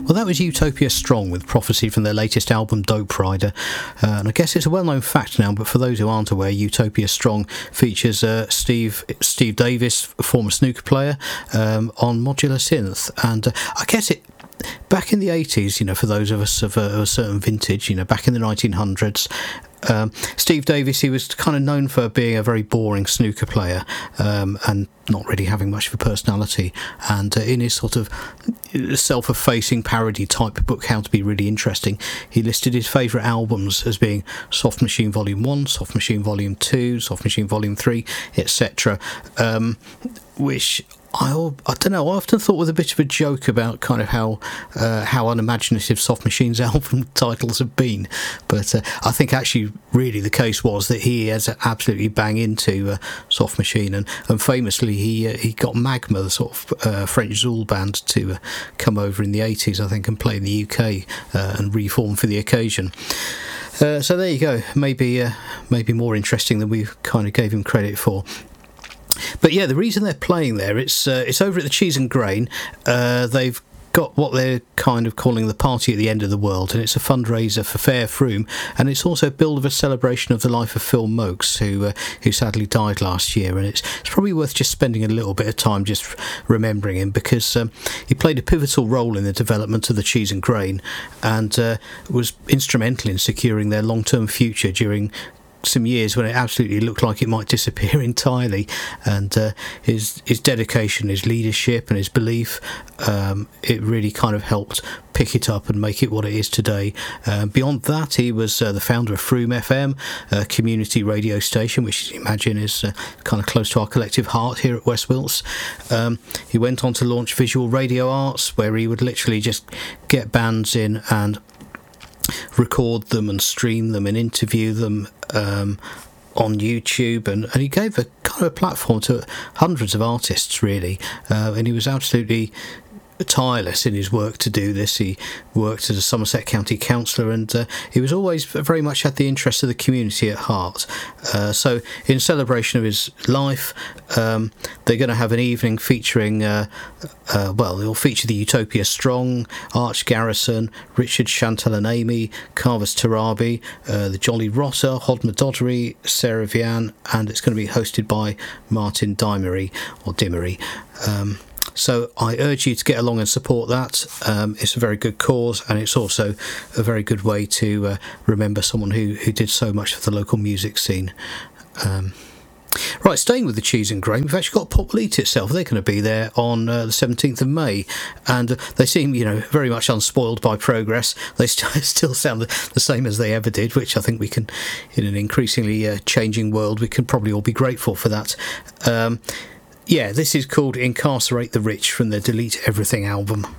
Well, that was Utopia Strong with Prophecy from their latest album Dope Rider. And I guess it's a well-known fact now, but for those who aren't aware, Utopia Strong features Steve Davis, former snooker player, on modular synth. And I guess it... Back in the 80s, you know, for those of us of a certain vintage, you know, back in the 1900s, Steve Davis, he was kind of known for being a very boring snooker player, and not really having much of a personality. And in his sort of self-effacing parody type book, How to Be Really Interesting, he listed his favourite albums as being Soft Machine Volume 1, Soft Machine Volume 2, Soft Machine Volume 3, etc., which... I don't know, I often thought was a bit of a joke about kind of how unimaginative Soft Machine's album titles have been, but I think actually really the case was that he has absolutely bang into Soft Machine, and famously he got Magma, the sort of French Zool band, to come over in the 80s, I think, and play in the UK and reform for the occasion. So there you go, maybe more interesting than we kind of gave him credit for. But yeah, the reason they're playing there, it's over at the Cheese and Grain. They've got what they're kind of calling the Party at the End of the World, and it's a fundraiser for Fair Froome, and it's also a build of a celebration of the life of Phil Mokes, who sadly died last year. And it's probably worth just spending a little bit of time just remembering him, because he played a pivotal role in the development of the Cheese and Grain, and was instrumental in securing their long-term future during some years when it absolutely looked like it might disappear entirely. And his dedication, his leadership and his belief, it really kind of helped pick it up and make it what it is today. Beyond that, he was the founder of Froome FM, a community radio station, which you imagine is kind of close to our collective heart here at West Wilts. He went on to launch Visual Radio Arts, where he would literally just get bands in and record them and stream them and interview them on YouTube, and he gave a kind of a platform to hundreds of artists, really, and he was absolutely tireless in his work to do this. He worked as a Somerset County councillor, and he was always very much had the interests of the community at heart. So in celebration of his life, they're going to have an evening featuring it'll feature the Utopia Strong, Arch Garrison, Richard, Chantal and Amy, Carvers Tarabi, the Jolly Rotter, Hodma Doddery, Sarah Vian, and it's going to be hosted by Martin Dimery. So I urge you to get along and support that. It's a very good cause, and it's also a very good way to remember someone who did so much for the local music scene. Right, staying with the Cheese and Grain, we've actually got Pop Will Eat Itself. They're going to be there on the 17th of May, and they seem, very much unspoiled by progress. They still sound the same as they ever did, which I think we can, in an increasingly changing world, we can probably all be grateful for that. Yeah, this is called Incarcerate the Rich from their Delete Everything album.